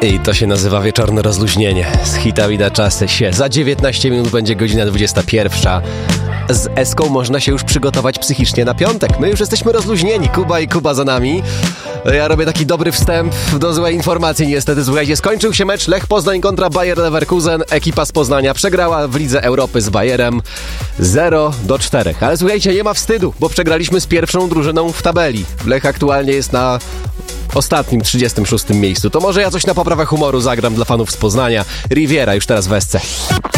I to się nazywa wieczorne rozluźnienie. Z hitami na czasy się. Za 19 minut będzie godzina 21. Z Eską można się już przygotować psychicznie na piątek. My już jesteśmy rozluźnieni. Kuba i Kuba za nami. Ja robię taki dobry wstęp do złej informacji niestety. Słuchajcie, skończył się mecz Lech Poznań kontra Bayer Leverkusen. Ekipa z Poznania przegrała w Lidze Europy z Bayerem 0-4. Ale słuchajcie, nie ma wstydu, bo przegraliśmy z pierwszą drużyną w tabeli. Lech aktualnie jest na ostatnim 36. miejscu. To może ja coś na poprawę humoru zagram dla fanów z Poznania. Riviera już teraz w Esce.